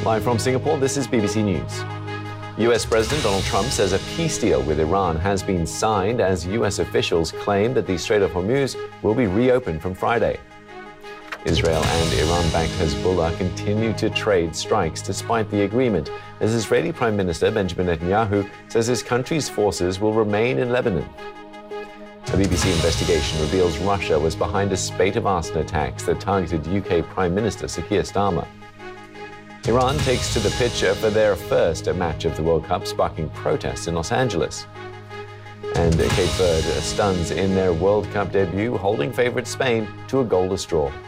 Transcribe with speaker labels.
Speaker 1: Live from Singapore, this is BBC News. US President Donald Trump says a peace deal with Iran has been signed as US officials claim that the Strait of Hormuz will be reopened from Friday. Israel and Iran-backed Hezbollah continue to trade strikes despite the agreement, as Israeli Prime Minister Benjamin Netanyahu says his country's forces will remain in Lebanon. A BBC investigation reveals Russia was behind a spate of arson attacks that targeted UK Prime Minister Sir Keir Starmer. Iran takes to the pitch for their first match of the World Cup, sparking protests in Los Angeles. And Cape Verde stuns in their World Cup debut, holding favourite Spain to a goalless draw.